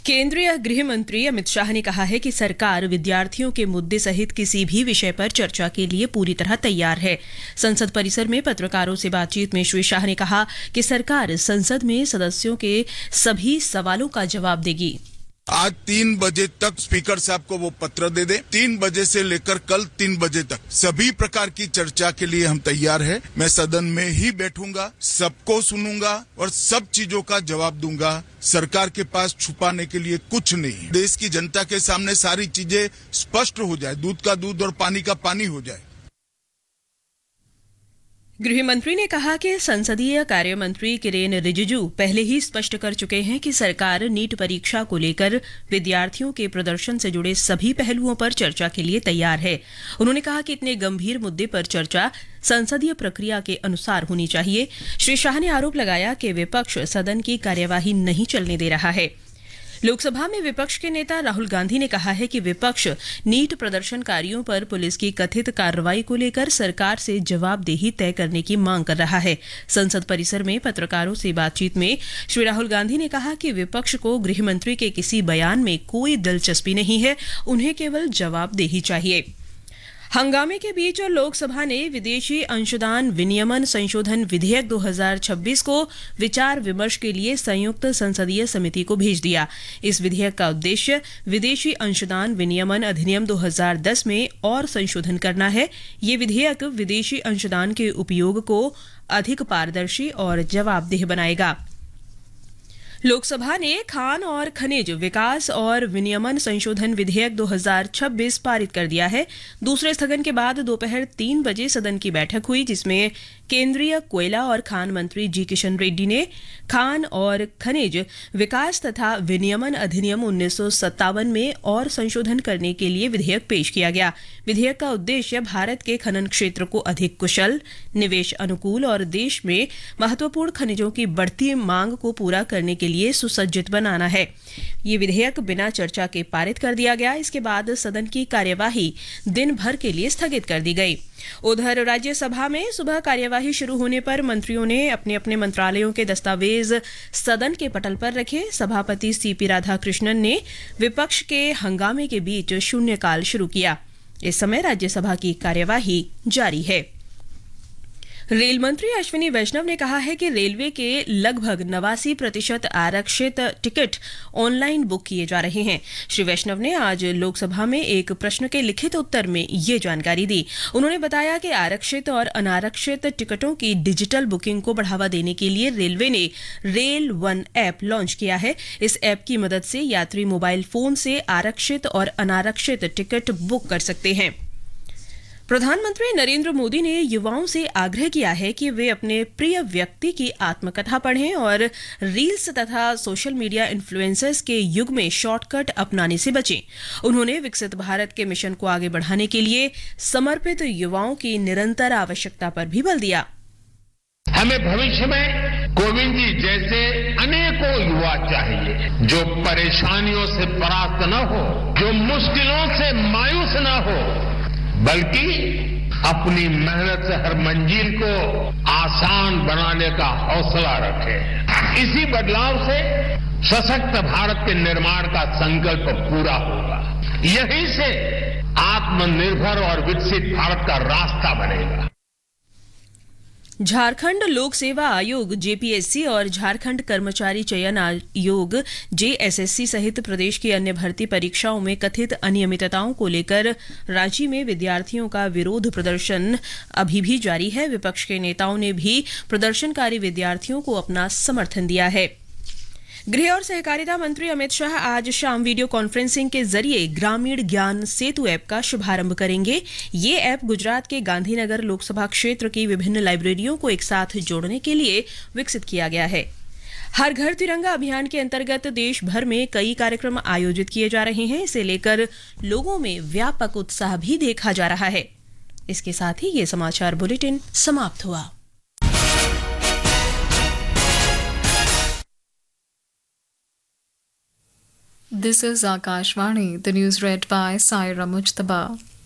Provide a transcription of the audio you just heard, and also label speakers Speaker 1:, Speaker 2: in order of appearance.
Speaker 1: केंद्रीय गृह मंत्री अमित शाह ने कहा है कि सरकार विद्यार्थियों के मुद्दे सहित किसी भी विषय पर चर्चा के लिए पूरी तरह तैयार है। संसद परिसर में पत्रकारों से बातचीत में श्री शाह ने कहा कि सरकार संसद में सदस्यों के सभी सवालों का जवाब देगी।
Speaker 2: आज 3 बजे तक स्पीकर साहब को वो पत्र दे दे। 3 बजे से लेकर कल 3 बजे तक सभी प्रकार की चर्चा के लिए हम तैयार हैं। मैं सदन में ही बैठूंगा, सबको सुनूंगा और सब चीजों का जवाब दूंगा। सरकार के पास छुपाने के लिए कुछ नहीं। देश की जनता के सामने सारी चीजें स्पष्ट हो जाए, दूध का दूध और पानी का पानी हो जाए।
Speaker 1: गृह मंत्री ने कहा कि संसदीय कार्य मंत्री किरेन रिजिजू पहले ही स्पष्ट कर चुके हैं कि सरकार नीट परीक्षा को लेकर विद्यार्थियों के प्रदर्शन से जुड़े सभी पहलुओं पर चर्चा के लिए तैयार है। उन्होंने कहा कि इतने गंभीर मुद्दे पर चर्चा संसदीय प्रक्रिया के अनुसार होनी चाहिए। श्री शाह ने आरोप लगाया कि विपक्ष सदन की कार्यवाही नहीं चलने दे रहा है। लोकसभा में विपक्ष के नेता राहुल गांधी ने कहा है कि विपक्ष नीट प्रदर्शनकारियों पर पुलिस की कथित कार्रवाई को लेकर सरकार से जवाबदेही तय करने की मांग कर रहा है। संसद परिसर में पत्रकारों से बातचीत में श्री राहुल गांधी ने कहा कि विपक्ष को गृह मंत्री के किसी बयान में कोई दिलचस्पी नहीं है, उन्हें केवल जवाबदेही चाहिए। हंगामे के बीच लोकसभा ने विदेशी अंशदान विनियमन संशोधन विधेयक 2026 को विचार विमर्श के लिए संयुक्त संसदीय समिति को भेज दिया। इस विधेयक का उद्देश्य विदेशी अंशदान विनियमन अधिनियम 2010 में और संशोधन करना है। ये विधेयक विदेशी अंशदान के उपयोग को अधिक पारदर्शी और जवाबदेह बनाएगा। लोकसभा ने खान और खनिज विकास और विनियमन संशोधन विधेयक 2026 पारित कर दिया है। दूसरे स्थगन के बाद दोपहर 3 बजे सदन की बैठक हुई, जिसमें केंद्रीय कोयला और खान मंत्री जी किशन रेड्डी ने खान और खनिज विकास तथा विनियमन अधिनियम 1957 में और संशोधन करने के लिए विधेयक पेश किया गया। विधेयक का उद्देश्य भारत के खनन क्षेत्र को अधिक कुशल, निवेश अनुकूल और देश में महत्वपूर्ण खनिजों की बढ़ती मांग को पूरा करने के लिए सुसज्जित बनाना है। ये विधेयक बिना चर्चा के पारित कर दिया गया। इसके बाद सदन की कार्यवाही दिन भर के लिए स्थगित कर दी गई। उधर राज्यसभा में सुबह कार्यवाही शुरू होने पर मंत्रियों ने अपने अपने मंत्रालयों के दस्तावेज सदन के पटल पर रखे। सभापति सीपी राधाकृष्णन ने विपक्ष के हंगामे के बीच शून्यकाल शुरू किया। इस समय राज्यसभा की कार्यवाही जारी है। रेल मंत्री अश्विनी वैष्णव ने कहा है कि रेलवे के लगभग 89% आरक्षित टिकट ऑनलाइन बुक किए जा रहे हैं। श्री वैष्णव ने आज लोकसभा में एक प्रश्न के लिखित उत्तर में ये जानकारी दी। उन्होंने बताया कि आरक्षित और अनारक्षित टिकटों की डिजिटल बुकिंग को बढ़ावा देने के लिए रेलवे ने रेल वन ऐप लॉन्च किया है। इस ऐप की मदद से यात्री मोबाइल फोन से आरक्षित और अनारक्षित टिकट बुक कर सकते हैं। प्रधानमंत्री नरेंद्र मोदी ने युवाओं से आग्रह किया है कि वे अपने प्रिय व्यक्ति की आत्मकथा पढ़ें और रील्स तथा सोशल मीडिया इन्फ्लुएंसर्स के युग में शॉर्टकट अपनाने से बचें। उन्होंने विकसित भारत के मिशन को आगे बढ़ाने के लिए समर्पित युवाओं की निरंतर आवश्यकता पर भी बल दिया।
Speaker 3: हमें भविष्य में कोविंद जी जैसे अनेकों युवा चाहिए, जो परेशानियों से परास्त न हो, जो मुश्किलों से मायूस न हो, बल्कि अपनी मेहनत से हर मंजिल को आसान बनाने का हौसला रखे। इसी बदलाव से सशक्त भारत के निर्माण का संकल्प पूरा होगा। यहीं से आत्मनिर्भर और विकसित भारत का रास्ता बनेगा।
Speaker 1: झारखंड लोक सेवा आयोग जेपीएससी और झारखंड कर्मचारी चयन आयोग जेएसएससी सहित प्रदेश की अन्य भर्ती परीक्षाओं में कथित अनियमितताओं को लेकर रांची में विद्यार्थियों का विरोध प्रदर्शन अभी भी जारी है। विपक्ष के नेताओं ने भी प्रदर्शनकारी विद्यार्थियों को अपना समर्थन दिया है। गृह और सहकारिता मंत्री अमित शाह आज शाम वीडियो कॉन्फ्रेंसिंग के जरिए ग्रामीण ज्ञान सेतु ऐप का शुभारंभ करेंगे। ये ऐप गुजरात के गांधीनगर लोकसभा क्षेत्र की विभिन्न लाइब्रेरियों को एक साथ जोड़ने के लिए विकसित किया गया है। हर घर तिरंगा अभियान के अंतर्गत देश भर में कई कार्यक्रम आयोजित किए जा रहे हैं। इसे लेकर लोगों में व्यापक उत्साह भी देखा जा रहा है। इसके साथ ही ये समाचार बुलेटिन समाप्त हुआ।
Speaker 4: This is Akashvani, the news read by Saira Mujtaba.